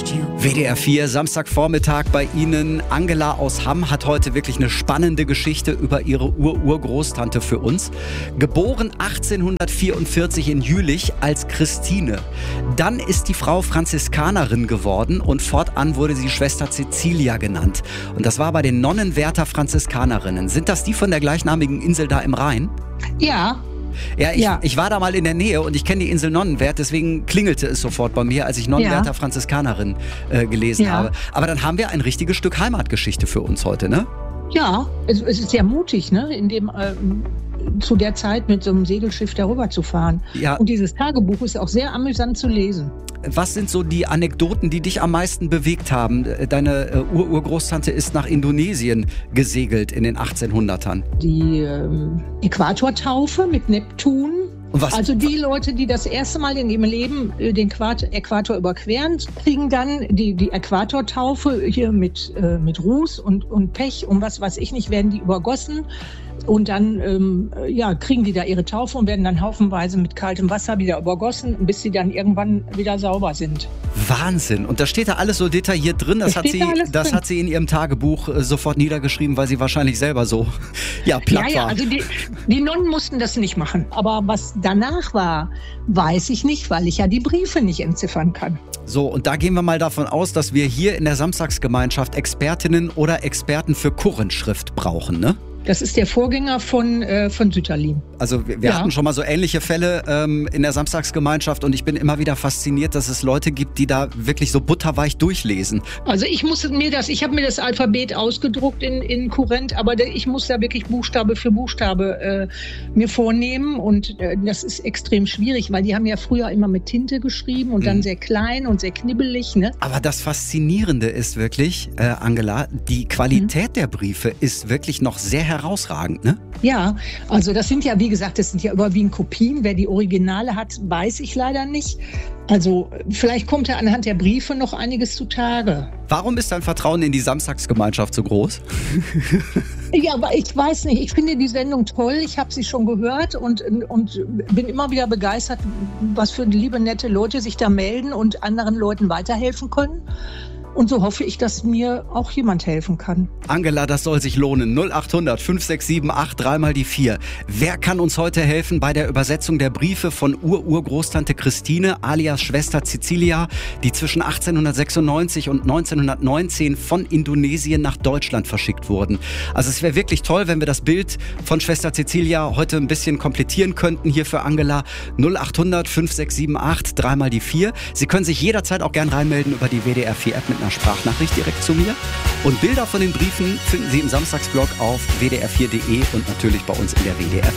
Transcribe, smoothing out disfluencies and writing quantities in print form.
WDR 4, Samstagvormittag bei Ihnen. Angela aus Hamm hat heute wirklich eine spannende Geschichte über ihre Urgroßtante für uns. Geboren 1844 in Jülich als Christine. Dann ist die Frau Franziskanerin geworden und fortan wurde sie Schwester Cecilia genannt. Und das war bei den Nonnenwerther Franziskanerinnen. Sind das die von der gleichnamigen Insel da im Rhein? Ja. Ich war da mal in der Nähe und ich kenne die Insel Nonnenwerth, deswegen klingelte es sofort bei mir, als ich Nonnenwerther Franziskanerin gelesen habe. Aber dann haben wir ein richtiges Stück Heimatgeschichte für uns heute, ne? Ja, es ist sehr mutig, ne? Zu der Zeit mit so einem Segelschiff darüber zu fahren. Ja. Und dieses Tagebuch ist auch sehr amüsant zu lesen. Was sind so die Anekdoten, die dich am meisten bewegt haben? Deine Urgroßtante ist nach Indonesien gesegelt in den 1800ern. Die Äquatortaufe mit Neptun. Also die Leute, die das erste Mal in ihrem Leben den Äquator überqueren, kriegen dann die Äquatortaufe hier mit Ruß und Pech und was weiß ich nicht, werden die übergossen. Und dann kriegen die da ihre Taufe und werden dann haufenweise mit kaltem Wasser wieder übergossen, bis sie dann irgendwann wieder sauber sind. Wahnsinn. Und da steht da alles so detailliert drin. Das hat sie in ihrem Tagebuch sofort niedergeschrieben, weil sie wahrscheinlich selber so platt war. Also die Nonnen mussten das nicht machen. Aber was danach war, weiß ich nicht, weil ich ja die Briefe nicht entziffern kann. So, und da gehen wir mal davon aus, dass wir hier in der Samstagsgemeinschaft Expertinnen oder Experten für Kurrenschrift brauchen, ne? Das ist der Vorgänger von Sütterlin. Also wir hatten schon mal so ähnliche Fälle in der Samstagsgemeinschaft und ich bin immer wieder fasziniert, dass es Leute gibt, die da wirklich so butterweich durchlesen. Also ich habe mir das Alphabet ausgedruckt in Kurrent, aber ich muss da wirklich Buchstabe für Buchstabe mir vornehmen und das ist extrem schwierig, weil die haben ja früher immer mit Tinte geschrieben und dann sehr klein und sehr knibbelig, ne? Aber das Faszinierende ist wirklich, Angela, die Qualität der Briefe ist wirklich noch sehr herausragend, ne? Ja, also das sind ja, wie gesagt, überwiegend Kopien. Wer die Originale hat, weiß ich leider nicht. Also vielleicht kommt ja anhand der Briefe noch einiges zutage. Warum ist dein Vertrauen in die Samstagsgemeinschaft so groß? Ja, aber ich weiß nicht. Ich finde die Sendung toll. Ich habe sie schon gehört und bin immer wieder begeistert, was für liebe, nette Leute sich da melden und anderen Leuten weiterhelfen können. Und so hoffe ich, dass mir auch jemand helfen kann. Angela, das soll sich lohnen. 0800 5678 3 die 4. Wer kann uns heute helfen bei der Übersetzung der Briefe von Urgroßtante Christine alias Schwester Cecilia, die zwischen 1896 und 1919 von Indonesien nach Deutschland verschickt wurden? Also es wäre wirklich toll, wenn wir das Bild von Schwester Cecilia heute ein bisschen komplettieren könnten hier für Angela. 0800 5678 3 die 4. Sie können sich jederzeit auch gern reinmelden über die WDR 4 App mit einer Sprachnachricht direkt zu mir. Und Bilder von den Briefen finden Sie im Samstagsblog auf wdr4.de und natürlich bei uns in der WDR